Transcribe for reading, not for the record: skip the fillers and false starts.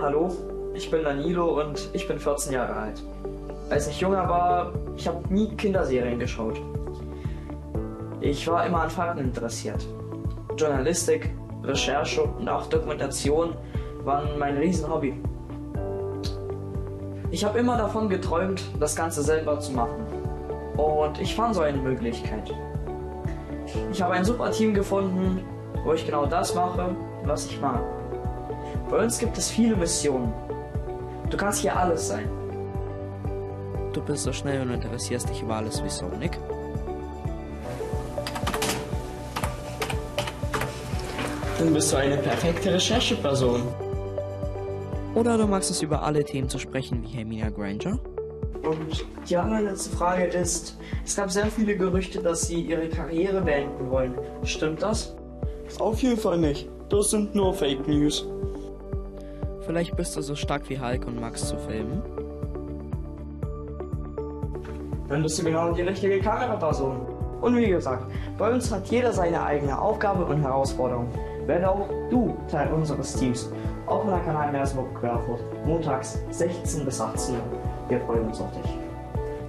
Hallo, ich bin Danilo und ich bin 14 Jahre alt. Als ich jünger war, ich habe nie Kinderserien geschaut. Ich war immer an Fakten interessiert. Journalistik, Recherche und auch Dokumentation waren mein Riesenhobby. Ich habe immer davon geträumt, das Ganze selber zu machen. Und ich fand so eine Möglichkeit. Ich habe ein super Team gefunden, wo ich genau das mache, was ich mag. Bei uns gibt es viele Missionen. Du kannst hier alles sein. Du bist so schnell und interessierst dich über alles wie Sonic. Dann bist du eine perfekte Rechercheperson. Oder du magst es, über alle Themen zu sprechen wie Hermine Granger. Und die allerletzte Frage ist, es gab sehr viele Gerüchte, dass sie ihre Karriere beenden wollen. Stimmt das? Auf jeden Fall nicht. Das sind nur Fake News. Vielleicht bist du so stark wie Hulk und magst zu filmen. Dann bist du genau die richtige Kameraperson. Und wie gesagt, bei uns hat jeder seine eigene Aufgabe und Herausforderung. Werde auch du Teil unseres Teams. Auf meinem Kanal Meeresburg Querfurt. Montags 16 bis 18 Uhr. Wir freuen uns auf dich.